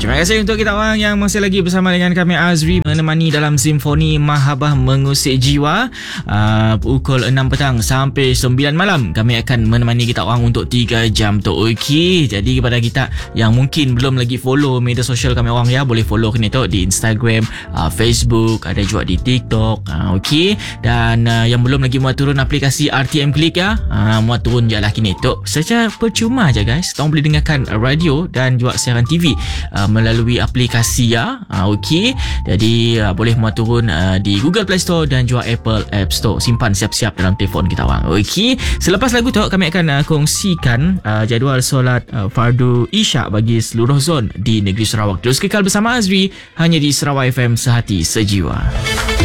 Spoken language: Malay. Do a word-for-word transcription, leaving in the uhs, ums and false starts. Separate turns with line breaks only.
Terima kasih untuk kita orang yang masih lagi bersama dengan kami Azri, menemani dalam Simfoni Mahabbah Mengusik Jiwa. uh, Pukul enam petang sampai sembilan malam kami akan menemani kita orang untuk tiga jam tu. Okey, jadi kepada kita yang mungkin belum lagi follow media sosial kami orang ya, boleh follow kini tu di Instagram, uh, Facebook, ada juga di TikTok. uh, Okey, dan uh, yang belum lagi muat turun aplikasi R T M Click ya, uh, muat turun je lah kini tu. Secara percuma je guys, korang boleh dengarkan radio dan juga siaran T V uh, melalui aplikasi ya. uh, Okey, jadi uh, boleh muat turun uh, di Google Play Store dan juga Apple App Store. Simpan siap-siap dalam telefon kita orang. Okey, selepas lagu tu kami akan uh, kongsikan uh, jadual solat uh, fardu Isyak bagi seluruh zon di negeri Sarawak. Terus kekal bersama Azri hanya di Sarawak F M, sehati sejiwa.